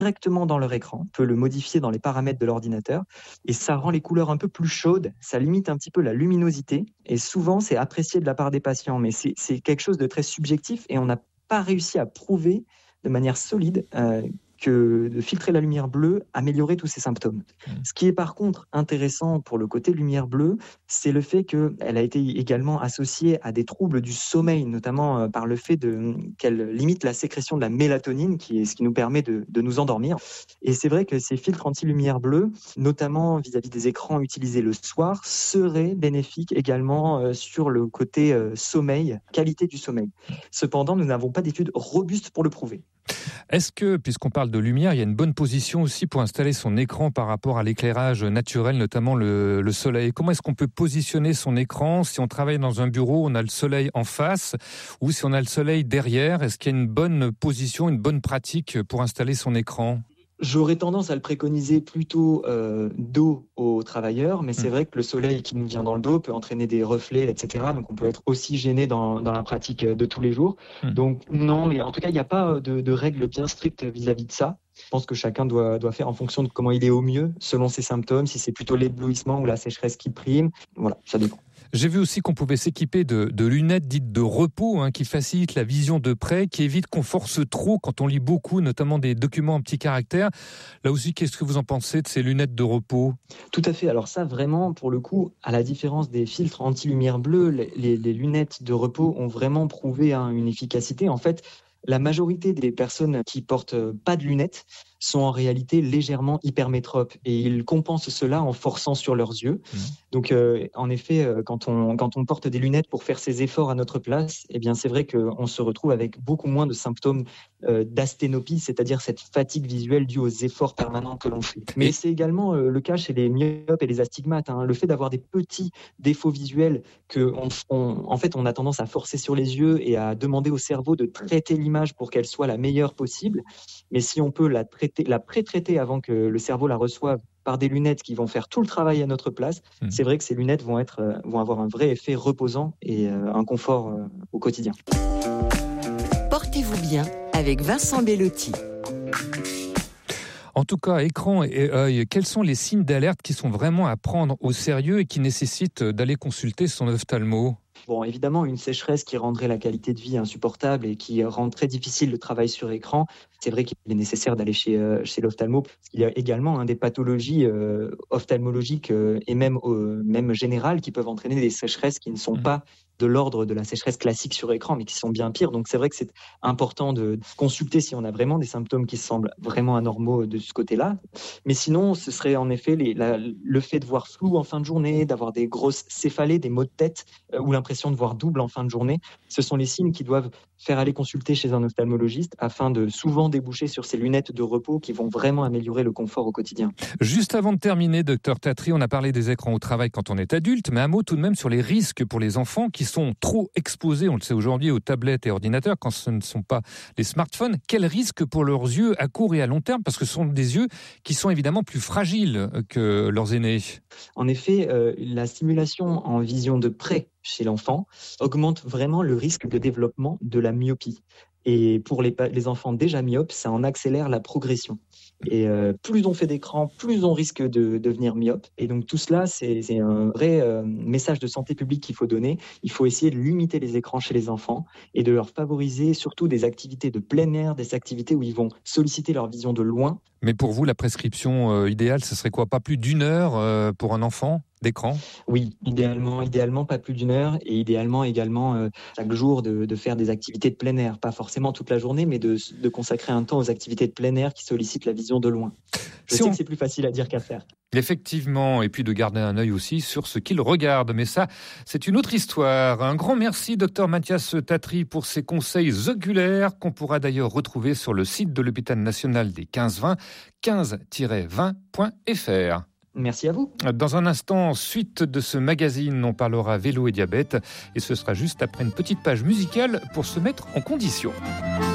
directement dans leur écran. On peut le modifier dans les paramètres de l'ordinateur et ça rend les couleurs un peu plus chaudes. Ça limite un petit peu la luminosité et souvent, c'est apprécié de la part des patients. Mais c'est quelque chose de très subjectif et on n'a pas réussi à prouver de manière solide que de filtrer la lumière bleue améliorait tous ces symptômes. Ce qui est par contre intéressant pour le côté lumière bleue, c'est le fait qu'elle a été également associée à des troubles du sommeil, notamment par le fait qu'elle limite la sécrétion de la mélatonine, qui est ce qui nous permet de nous endormir. Et c'est vrai que ces filtres anti-lumière bleue, notamment vis-à-vis des écrans utilisés le soir, seraient bénéfiques également sur le côté sommeil, qualité du sommeil. Cependant, nous n'avons pas d'études robustes pour le prouver. Est-ce que, puisqu'on parle de lumière, il y a une bonne position aussi pour installer son écran par rapport à l'éclairage naturel, notamment le soleil? Comment est-ce qu'on peut positionner son écran si on travaille dans un bureau, on a le soleil en face, ou si on a le soleil derrière? Est-ce qu'il y a une bonne position, une bonne pratique pour installer son écran? J'aurais tendance à le préconiser plutôt dos aux travailleurs, mais c'est vrai que le soleil qui nous vient dans le dos peut entraîner des reflets, etc. Donc on peut être aussi gêné dans la pratique de tous les jours. Donc non, mais en tout cas, il n'y a pas de règles bien strictes vis-à-vis de ça. Je pense que chacun doit faire en fonction de comment il est au mieux, selon ses symptômes, si c'est plutôt l'éblouissement ou la sécheresse qui prime. Voilà, ça dépend. J'ai vu aussi qu'on pouvait s'équiper de lunettes dites de repos, qui facilitent la vision de près, qui évitent qu'on force trop quand on lit beaucoup, notamment des documents en petits caractères. Là aussi, qu'est-ce que vous en pensez de ces lunettes de repos? Tout à fait. Alors ça, vraiment, pour le coup, à la différence des filtres anti-lumière bleue, les lunettes de repos ont vraiment prouvé une efficacité. En fait, la majorité des personnes qui portent pas de lunettes sont en réalité légèrement hypermétropes et ils compensent cela en forçant sur leurs yeux. Donc, en effet, quand on porte des lunettes pour faire ses efforts à notre place, eh bien, c'est vrai qu'on se retrouve avec beaucoup moins de symptômes d'asténopie, c'est-à-dire cette fatigue visuelle due aux efforts permanents que l'on fait. Mais c'est également le cas chez les myopes et les astigmates. Le fait d'avoir des petits défauts visuels en fait, on a tendance à forcer sur les yeux et à demander au cerveau de traiter l'image pour qu'elle soit la meilleure possible. Mais si on peut la pré-traiter avant que le cerveau la reçoive par des lunettes qui vont faire tout le travail à notre place, c'est vrai que ces lunettes vont avoir un vrai effet reposant et un confort au quotidien. Portez-vous bien avec Vincent Bellotti. En tout cas, écran et œil, quels sont les signes d'alerte qui sont vraiment à prendre au sérieux et qui nécessitent d'aller consulter son ophtalmo? Bon, évidemment, une sécheresse qui rendrait la qualité de vie insupportable et qui rend très difficile le travail sur écran, c'est vrai qu'il est nécessaire d'aller chez l'ophtalmo, parce qu'il y a également des pathologies ophtalmologiques et même générales qui peuvent entraîner des sécheresses qui ne sont pas de l'ordre de la sécheresse classique sur écran, mais qui sont bien pires. Donc c'est vrai que c'est important de consulter si on a vraiment des symptômes qui semblent vraiment anormaux de ce côté-là. Mais sinon, ce serait en effet le fait de voir flou en fin de journée, d'avoir des grosses céphalées, des maux de tête ou l'impression de voir double en fin de journée. Ce sont les signes qui doivent faire aller consulter chez un ophtalmologiste afin de souvent déboucher sur ces lunettes de repos qui vont vraiment améliorer le confort au quotidien. Juste avant de terminer, docteur Tatry, on a parlé des écrans au travail quand on est adulte, mais un mot tout de même sur les risques pour les enfants qui sont trop exposés, on le sait aujourd'hui, aux tablettes et ordinateurs quand ce ne sont pas les smartphones. Quels risques pour leurs yeux à court et à long terme? Parce que ce sont des yeux qui sont évidemment plus fragiles que leurs aînés. En effet, la stimulation en vision de près chez l'enfant augmente vraiment le risque de développement de la myopie. Et pour les enfants déjà myopes, ça en accélère la progression. Et plus on fait d'écran, plus on risque de devenir myope. Et donc tout cela, c'est un vrai message de santé publique qu'il faut donner. Il faut essayer de limiter les écrans chez les enfants et de leur favoriser surtout des activités de plein air, des activités où ils vont solliciter leur vision de loin. Mais pour vous, la prescription idéale, ce serait quoi? Pas plus d'1 heure pour un enfant d'écran? Oui, idéalement pas plus d'1 heure et idéalement également chaque jour de faire des activités de plein air. Pas forcément toute la journée, mais de consacrer un temps aux activités de plein air qui sollicitent la vision de loin. Je sais que c'est plus facile à dire qu'à faire. Effectivement, et puis de garder un œil aussi sur ce qu'il regarde. Mais ça, c'est une autre histoire. Un grand merci, docteur Mathias Tatry, pour ces conseils oculaires qu'on pourra d'ailleurs retrouver sur le site de l'Hôpital national des 15-20, 15-20.fr. Merci à vous. Dans un instant, suite de ce magazine, on parlera vélo et diabète. Et ce sera juste après une petite page musicale pour se mettre en condition.